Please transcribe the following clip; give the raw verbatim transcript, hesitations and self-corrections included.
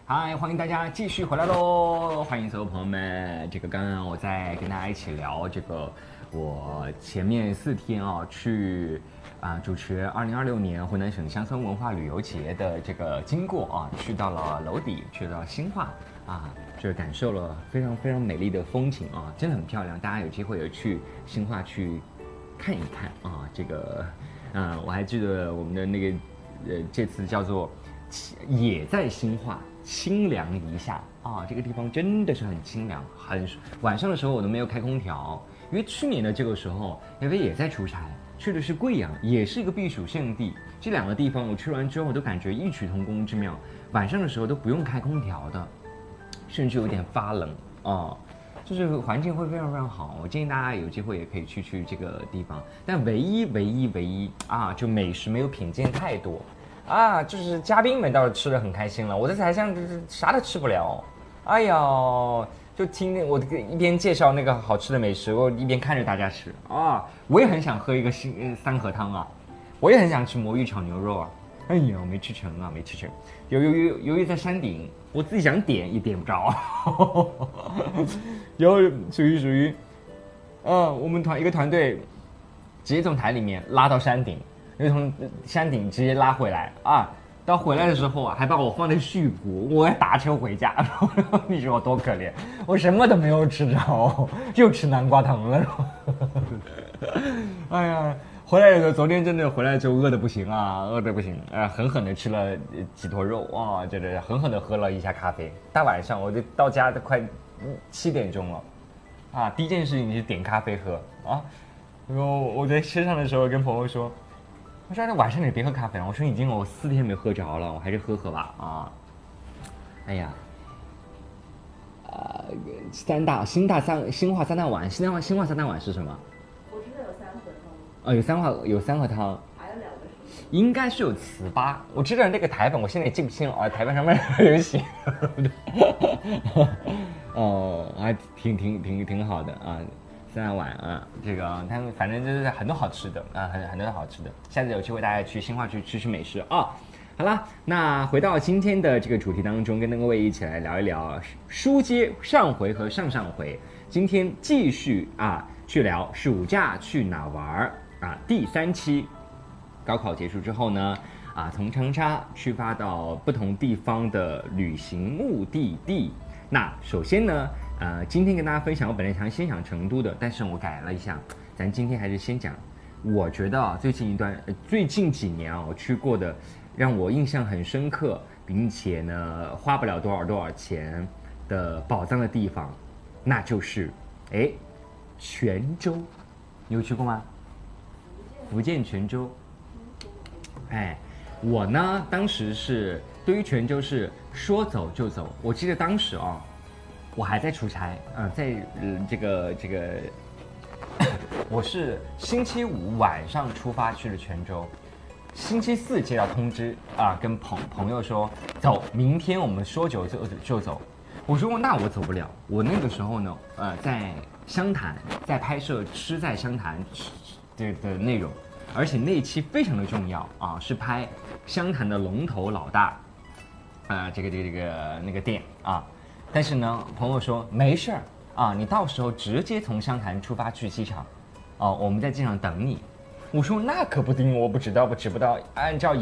嗨，欢迎大家继续回来喽！欢迎所有朋友们。这个刚刚我在跟大家一起聊这个，我前面四天啊去啊主持二零二六年湖南省乡村文化旅游节的这个经过啊，去到了娄底，去到兴化啊，这感受了非常非常美丽的风景啊，真的很漂亮。大家有机会有去兴化去看一看啊，这个，嗯、我还记得我们的那个，呃，这次叫做也在兴化。清凉一下啊，这个地方真的是很清凉，很晚上的时候我都没有开空调，因为去年的这个时候，因为也在出差，去的是贵阳，也是一个避暑胜地。这两个地方我去完之后，我都感觉异曲同工之妙。晚上的时候都不用开空调的，甚至有点发冷啊，就是环境会非常非常好。我建议大家有机会也可以去去这个地方，但唯一唯一唯一啊，就美食没有品鉴太多。啊，就是嘉宾们倒是吃得很开心了，我在台上就是啥都吃不了。哎呀，就听我一边介绍那个好吃的美食，我一边看着大家吃啊。我也很想喝一个新三合汤啊，我也很想吃魔芋炒牛肉啊。哎呀，没吃成啊，没吃成。由于由于在山顶，我自己想点也点不着。然后属于属于，嗯，我们团一个团队直接从台里面拉到山顶。又从山顶直接拉回来啊！到回来的时候啊，还把我放在旭谷，我要打车回家。你说我多可怜，我什么都没有吃着，就吃南瓜汤了。哎呀，回来的时候，昨天真的回来之后饿的不行啊，饿的不行，啊，狠狠的吃了几坨肉啊，这这狠狠的喝了一下咖啡。大晚上我就到家都快七点钟了，啊，第一件事情就是点咖啡喝啊。然后我在车上的时候跟朋友说。我说晚上你别喝咖啡了，我说已经我四天没喝着了，我还是喝喝吧啊！哎呀，呃，三大新大三兴化三大碗，兴化兴化三大碗是什么？ 我知道有三合汤。 哦，有三合有三合汤， 还有两个是应该是有糍粑。我知道那个台本，我现在也记不清了啊，台本上面有写。哦，还挺挺挺挺好的啊。三大碗啊，这个他们反正就是很多好吃的啊，很很多好吃的。下次有机会大家去兴化去吃吃美食啊。好了，那回到今天的这个主题当中，跟各位一起来聊一聊书接上回和上上回。今天继续啊去聊暑假去哪玩啊第三期。高考结束之后呢，啊从长沙出发到不同地方的旅行目的地。那首先呢。呃，今天跟大家分享，我本来想先讲成都的，但是我改了一下，咱今天还是先讲，我觉得啊，最近一段、呃、最近几年啊，我去过的，让我印象很深刻，并且呢，花不了多少多少钱的宝藏的地方，那就是，哎，泉州，你有去过吗？福建泉州，哎，我呢，当时是对于泉州是说走就走，我记得当时啊。我还在出差啊、呃，在呃这个这个，我是星期五晚上出发去了泉州，星期四接到通知啊、呃，跟朋朋友说走，明天我们说走就就走。我说那我走不了，我那个时候呢，呃，在湘潭在拍摄《吃在湘潭》的的内容，而且那一期非常的重要啊，是拍湘潭的龙头老大，啊、呃，这个这个这个那个店啊。但是呢，朋友说没事儿啊，你到时候直接从湘潭出发去机场，哦、啊，我们在机场等你。我说那可不定，我不知道，我知不道，按照。